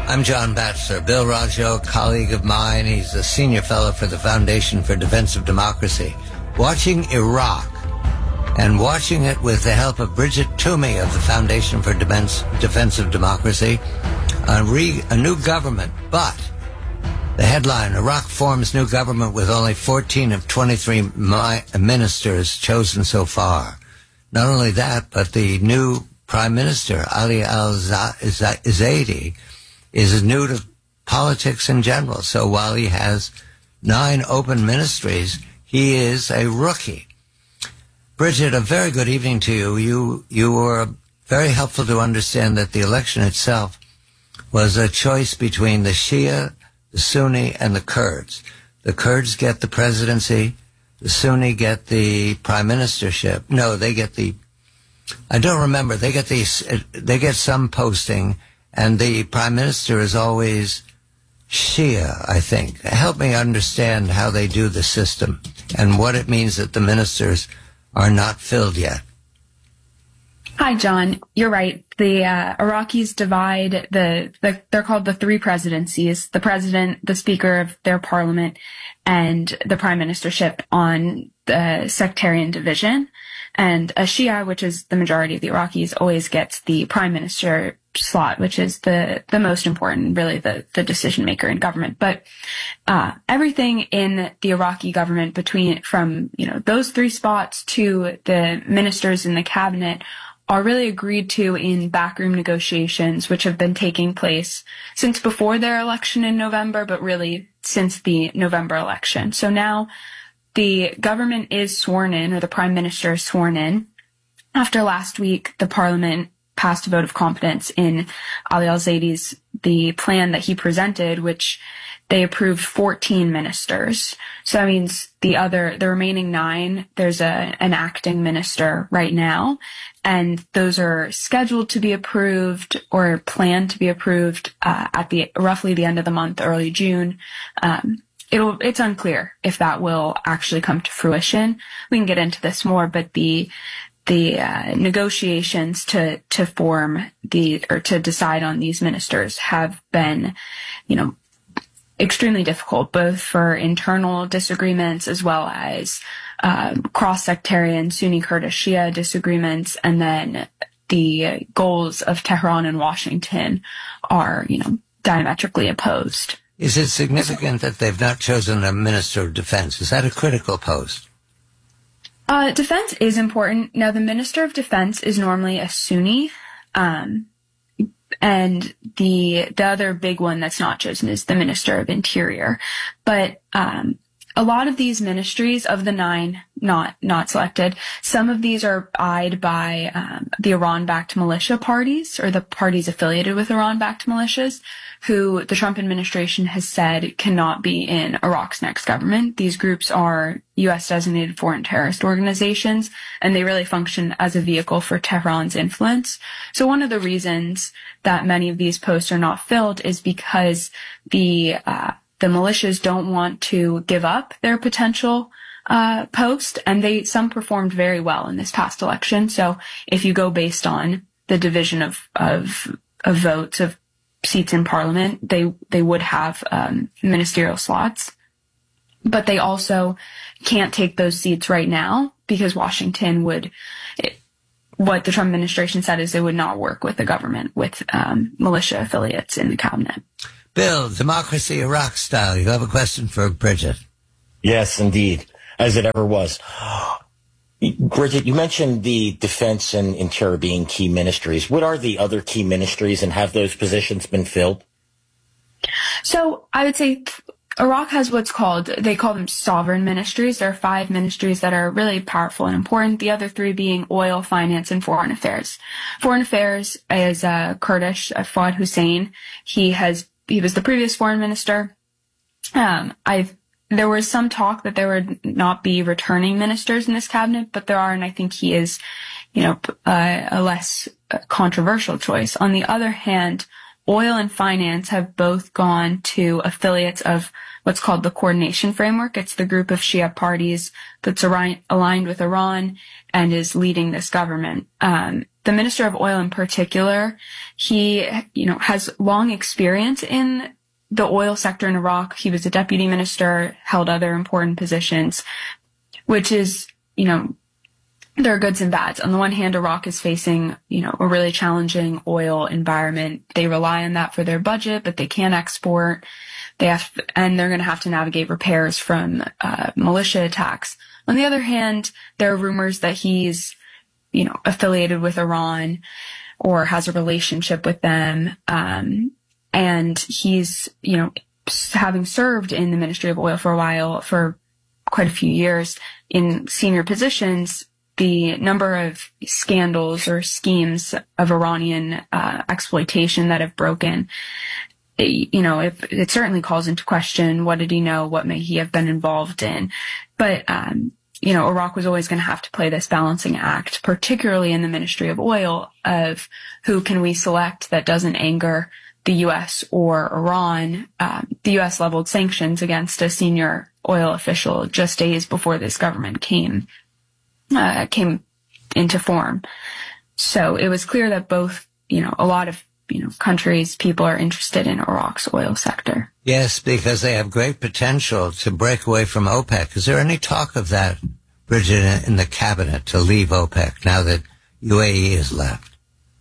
I'm John Batchelor. Bill Raggio, a colleague of mine. He's a senior fellow for the Foundation for Defense of Democracy. Watching Iraq and watching it with the help of Bridget Toomey of the Foundation for Defense of Democracy, a new government. But the headline, Iraq forms new government with only 14 of 23 ministers chosen so far. Not only that, but the new Prime Minister, Ali al-Zaidi, is new to politics in general. So while he has 9 open ministries, he is a rookie. Bridget, a very good evening to you. You were very helpful to understand that the election itself was a choice between the Shia, the Sunni, and the Kurds. The Kurds get the presidency. The Sunni get the prime ministership. No, they get I don't remember. They get some posting, and the prime minister is always Shia, I think. Help me understand how they do the system and what it means that the ministers are not filled yet. Hi, John. You're right. The Iraqis divide they're called the 3 presidencies: the president, the speaker of their parliament, and the prime ministership on the sectarian division. And a Shia, which is the majority of the Iraqis, always gets the prime minister slot, which is the most important, really the decision maker in government. But everything in the Iraqi government from those 3 spots to the ministers in the cabinet are really agreed to in backroom negotiations, which have been taking place since before their election in November, but really since the November election. So now the government is sworn in, or the prime minister is sworn in. After last week, the parliament passed a vote of confidence in Ali al-Zaidi's, the plan that he presented, which they approved 14 ministers. So that means the remaining 9, there's an acting minister right now, and those are scheduled to be approved or planned to be approved at roughly the end of the month, early June. It's unclear if that will actually come to fruition. We can get into this more, but the negotiations to form to decide on these ministers have been, extremely difficult, both for internal disagreements as well as cross-sectarian Sunni Kurdish Shia disagreements, and then the goals of Tehran and Washington are, diametrically opposed. Is it significant that they've not chosen a minister of defense? Is that a critical post? Defense is important. Now, the minister of defense is normally a Sunni, and the other big one that's not chosen is the minister of interior. But a lot of these ministries, of the 9 not selected, some of these are eyed by the Iran-backed militia parties, or the parties affiliated with Iran-backed militias, who the Trump administration has said cannot be in Iraq's next government. These groups are U.S.-designated foreign terrorist organizations, and they really function as a vehicle for Tehran's influence. So one of the reasons that many of these posts are not filled is because the militias don't want to give up their potential post, and some performed very well in this past election. So if you go based on the division of votes, of seats in parliament, they would have ministerial slots, but they also can't take those seats right now because Washington what the Trump administration said is they would not work with the government with militia affiliates in the cabinet. Bill, Democracy Iraq style, you have a question for Bridget. Yes, indeed, as it ever was. Bridget, you mentioned the defense and interior being key ministries. What are the other key ministries, and have those positions been filled? So I would say Iraq has they call them sovereign ministries. There are 5 ministries that are really powerful and important, the other 3 being oil, finance, and foreign affairs. Foreign affairs is Kurdish, Fuad Hussein. He was the previous foreign minister. There was some talk that there would not be returning ministers in this cabinet, but there are, and I think he is, a less controversial choice. On the other hand, oil and finance have both gone to affiliates of what's called the Coordination Framework. It's the group of Shia parties that's aligned with Iran and is leading this government. The Minister of Oil in particular, he, has long experience in the oil sector in Iraq. He was a deputy minister, held other important positions, which is, there are goods and bads. On the one hand, Iraq is facing, a really challenging oil environment. They rely on that for their budget, but they can't export. And they're going to have to navigate repairs from militia attacks. On the other hand, there are rumors that he's, affiliated with Iran or has a relationship with them. And he's, having served in the Ministry of Oil for a while, for quite a few years in senior positions, the number of scandals or schemes of Iranian exploitation that have broken, it certainly calls into question, what did he know? What may he have been involved in? But, Iraq was always going to have to play this balancing act, particularly in the Ministry of Oil, of who can we select that doesn't anger the U.S. or Iran. The U.S. leveled sanctions against a senior oil official just days before this government came into form. So it was clear that both, a lot of, countries, people are interested in Iraq's oil sector. Yes, because they have great potential to break away from OPEC. Is there any talk of that, Bridget, in the cabinet to leave OPEC now that UAE is left?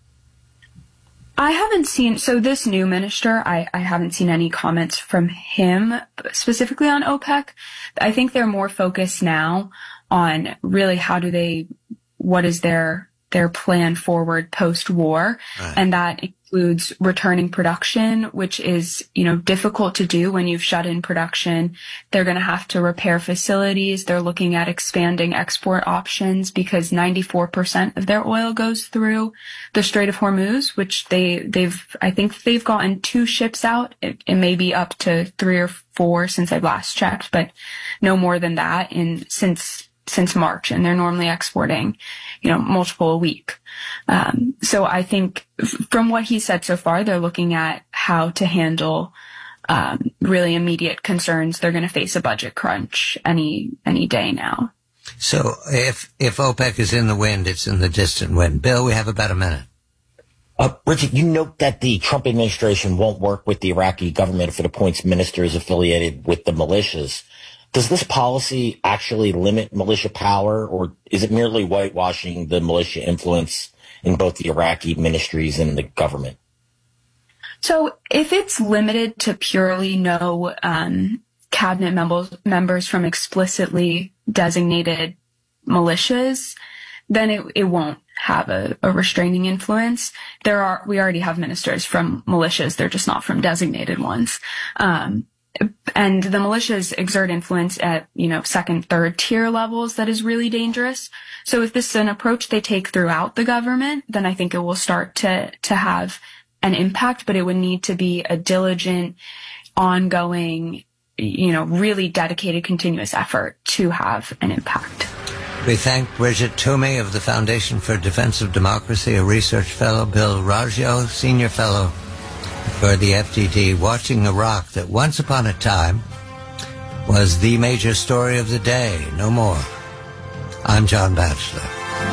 I haven't seen, so this new minister, I haven't seen any comments from him specifically on OPEC. I think they're more focused now on really what is their plan forward post-war. Right. And that includes returning production, which is, difficult to do when you've shut in production. They're going to have to repair facilities. They're looking at expanding export options because 94% of their oil goes through the Strait of Hormuz, which I think they've gotten 2 ships out. It may be up to 3 or 4 since I last checked, but no more than that since March, and they're normally exporting, multiple a week. So I think from what he said so far, they're looking at how to handle really immediate concerns. They're going to face a budget crunch any day now. So if OPEC is in the wind, it's in the distant wind. Bill, we have about a minute. Bridget, you note that the Trump administration won't work with the Iraqi government if it appoints ministers affiliated with the militias. Does this policy actually limit militia power, or is it merely whitewashing the militia influence in both the Iraqi ministries and the government? So if it's limited to purely no cabinet members from explicitly designated militias, then it won't have a restraining influence. We already have ministers from militias. They're just not from designated ones. And the militias exert influence at, 2nd, 3rd tier levels that is really dangerous. So if this is an approach they take throughout the government, then I think it will start to have an impact, but it would need to be a diligent, ongoing, really dedicated, continuous effort to have an impact. We thank Bridget Toomey of the Foundation for Defense of Democracy, a research fellow, Bill Raggio, senior fellow for the FDD, watching Iraq that once upon a time was the major story of the day. No more. I'm John Batchelor.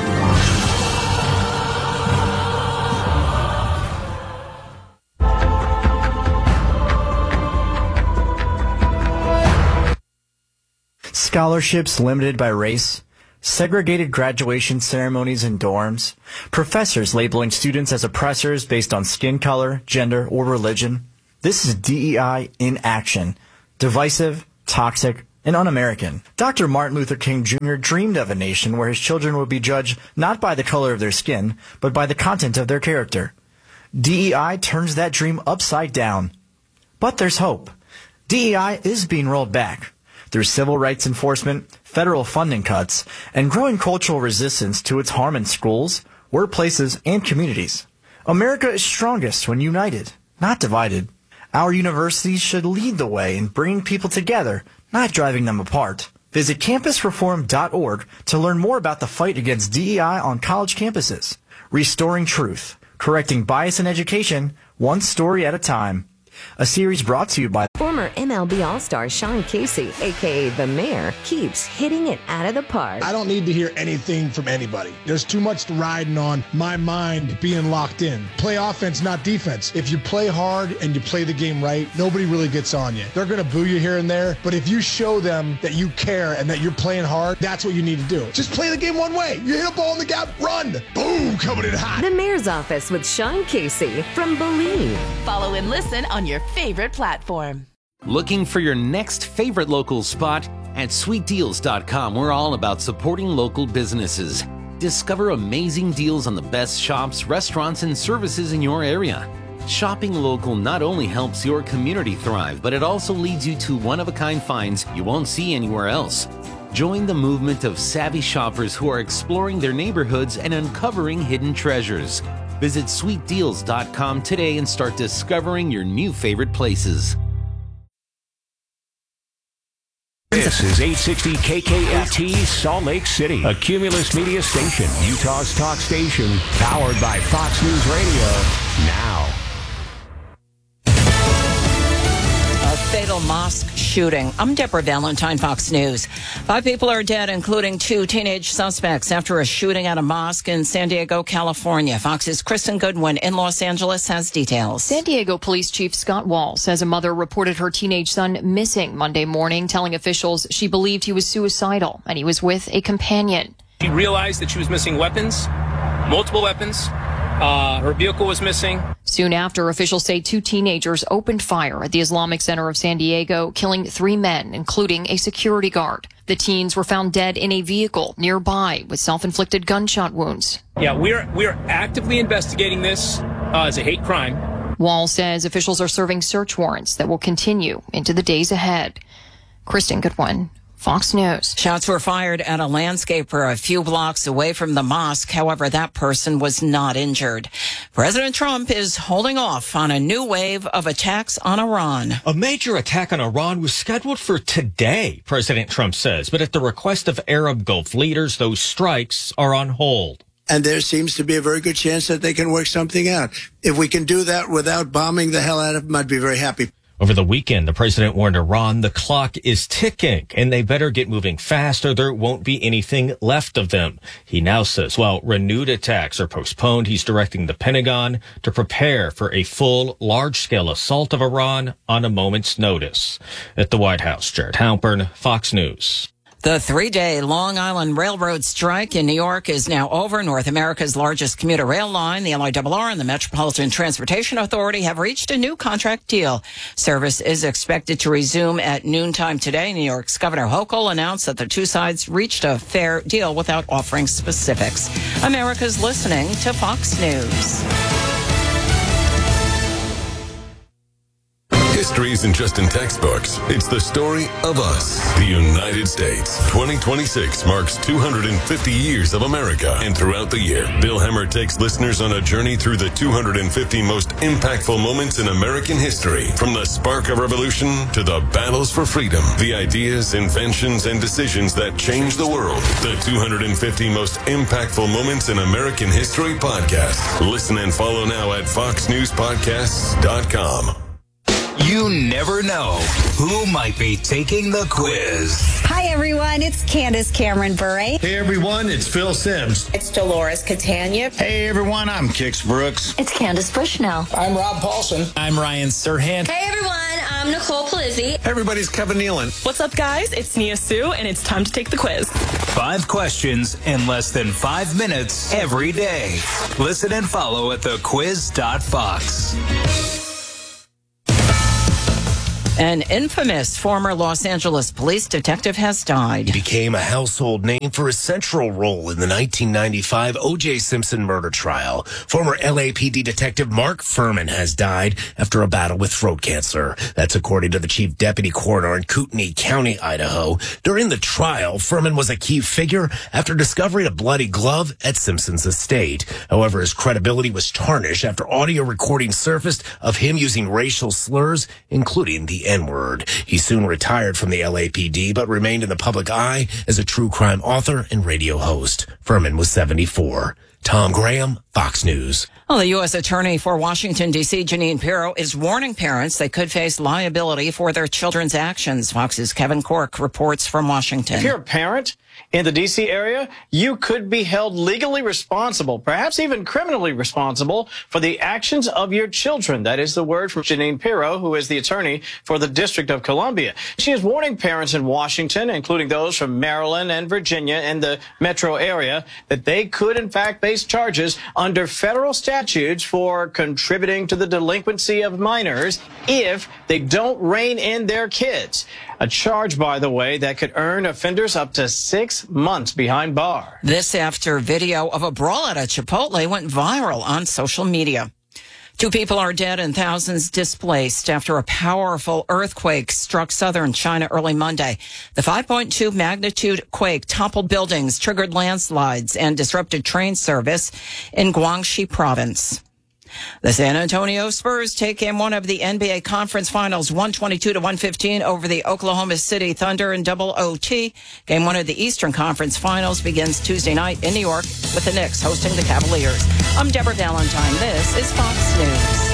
Scholarships limited by race, segregated graduation ceremonies in dorms, professors labeling students as oppressors based on skin color, gender, or religion. This is DEI in action. Divisive, toxic, and un-American. Dr. Martin Luther King Jr. dreamed of a nation where his children would be judged not by the color of their skin, but by the content of their character. DEI turns that dream upside down. But there's hope. DEI is being rolled back. Through civil rights enforcement, federal funding cuts, and growing cultural resistance to its harm in schools, workplaces, and communities. America is strongest when united, not divided. Our universities should lead the way in bringing people together, not driving them apart. Visit campusreform.org to learn more about the fight against DEI on college campuses. Restoring truth, correcting bias in education, one story at a time. A series brought to you by former MLB All-Star Sean Casey, a.k.a. The Mayor, keeps hitting it out of the park. I don't need to hear anything from anybody. There's too much riding on my mind being locked in. Play offense, not defense. If you play hard and you play the game right, nobody really gets on you. They're going to boo you here and there, but if you show them that you care and that you're playing hard, that's what you need to do. Just play the game one way. You hit a ball in the gap, run. Boom, coming in hot. The Mayor's Office with Sean Casey from Believe. Follow and listen on your favorite platform. Looking for your next favorite local spot? At sweetdeals.com, we're all about supporting local businesses. Discover amazing deals on the best shops, restaurants, and services in your area. Shopping local not only helps your community thrive, but it also leads you to one-of-a-kind finds you won't see anywhere else. Join the movement of savvy shoppers who are exploring their neighborhoods and uncovering hidden treasures. Visit sweetdeals.com today and start discovering your new favorite places. This is 860 KKFT Salt Lake City, a Cumulus Media station, Utah's talk station, powered by Fox News Radio. Now. Fatal mosque shooting. I'm Deborah Valentine, Fox News. 5 people are dead, including 2 teenage suspects, after a shooting at a mosque in San Diego, California. Fox's Kristen Goodwin in Los Angeles has details. San Diego Police Chief Scott Wall says a mother reported her teenage son missing Monday morning, telling officials she believed he was suicidal and he was with a companion. She realized that she was missing weapons, multiple weapons. Her vehicle was missing. Soon after, officials say 2 teenagers opened fire at the Islamic Center of San Diego, killing 3 men, including a security guard. The teens were found dead in a vehicle nearby with self-inflicted gunshot wounds. Yeah, we're actively investigating this as a hate crime. Wall says officials are serving search warrants that will continue into the days ahead. Kristen Goodwin, Fox News. Shots were fired at a landscaper a few blocks away from the mosque. However, that person was not injured. President Trump is holding off on a new wave of attacks on Iran. A major attack on Iran was scheduled for today, President Trump says. But at the request of Arab Gulf leaders, those strikes are on hold. And there seems to be a very good chance that they can work something out. If we can do that without bombing the hell out of them, I'd be very happy. Over the weekend, the president warned Iran the clock is ticking and they better get moving fast or there won't be anything left of them. He now says, while renewed attacks are postponed, he's directing the Pentagon to prepare for a full, large-scale assault of Iran on a moment's notice. At the White House, Jared Halpern, Fox News. The 3-day Long Island Railroad strike in New York is now over. North America's largest commuter rail line, the LIRR, and the Metropolitan Transportation Authority have reached a new contract deal. Service is expected to resume at noontime today. New York's Governor Hochul announced that the 2 sides reached a fair deal without offering specifics. America's listening to Fox News. History isn't just in textbooks. It's the story of us, the United States. 2026 marks 250 years of America. And throughout the year, Bill Hemmer takes listeners on a journey through the 250 most impactful moments in American history. From the spark of revolution to the battles for freedom, the ideas, inventions, and decisions that changed the world. The 250 most impactful moments in American history podcast. Listen and follow now at foxnewspodcasts.com. You never know who might be taking the quiz. Hi, everyone. It's Candace Cameron Bure. Hey, everyone. It's Phil Sims. It's Dolores Catania. Hey, everyone. I'm Kix Brooks. It's Candace Bushnell. I'm Rob Paulson. I'm Ryan Serhant. Hey, everyone. I'm Nicole Palizzi. Hey, everybody's Kevin Nealon. What's up, guys? It's Nia Sue, and it's time to take the quiz. 5 questions in less than 5 minutes every day. Listen and follow at thequiz.fox. An infamous former Los Angeles police detective has died. He became a household name for his central role in the 1995 O.J. Simpson murder trial. Former LAPD detective Mark Furman has died after a battle with throat cancer. That's according to the chief deputy coroner in Kootenai County, Idaho. During the trial, Furman was a key figure after discovering a bloody glove at Simpson's estate. However, his credibility was tarnished after audio recordings surfaced of him using racial slurs, including the N-word. He soon retired from the LAPD, but remained in the public eye as a true crime author and radio host. Furman was 74. Tom Graham, Fox News. Well, the U.S. Attorney for Washington, D.C., Jeanine Pirro, is warning parents they could face liability for their children's actions. Fox's Kevin Cork reports from Washington. If you're a parent in the D.C. area, you could be held legally responsible, perhaps even criminally responsible, for the actions of your children. That is the word from Jeanine Pirro, who is the attorney for the District of Columbia. She is warning parents in Washington, including those from Maryland and Virginia and the metro area, that they could, in fact, face charges under federal statutes for contributing to the delinquency of minors if they don't rein in their kids. A charge, by the way, that could earn offenders up to 6 months behind bars. This after video of a brawl at a Chipotle went viral on social media. 2 people are dead and thousands displaced after a powerful earthquake struck southern China early Monday. The 5.2 magnitude quake toppled buildings, triggered landslides, and disrupted train service in Guangxi province. The San Antonio Spurs take in one of the NBA Conference Finals 122-115 over the Oklahoma City Thunder in double OT. Game 1 of the Eastern Conference Finals begins Tuesday night in New York with the Knicks hosting the Cavaliers. I'm Deborah Valentine. This is Fox News.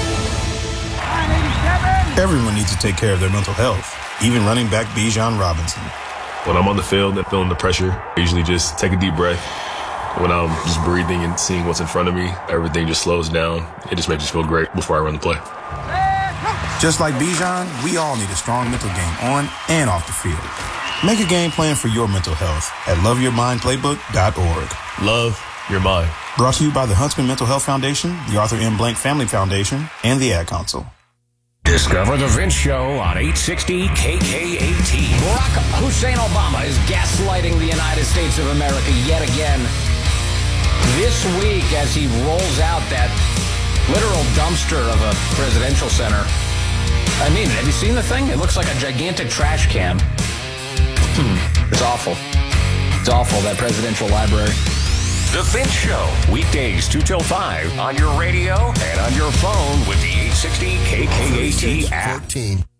Everyone needs to take care of their mental health, even running back Bijan Robinson. When I'm on the field and feeling the pressure, I usually just take a deep breath. When I'm just breathing and seeing what's in front of me, everything just slows down. It just makes me feel great before I run the play. Just like Bijan, we all need a strong mental game on and off the field. Make a game plan for your mental health at loveyourmindplaybook.org. Love your mind. Brought to you by the Huntsman Mental Health Foundation, the Arthur M. Blank Family Foundation, and the Ad Council. Discover The Vince Show on 860 KKAT. Barack Hussein Obama is gaslighting the United States of America yet again. This week, as he rolls out that literal dumpster of a presidential center. I mean, have you seen the thing? It looks like a gigantic trash can. It's awful. It's awful, that presidential library. The Vince Show, weekdays 2 till 5 on your radio and on your phone with the 860 KKAT app.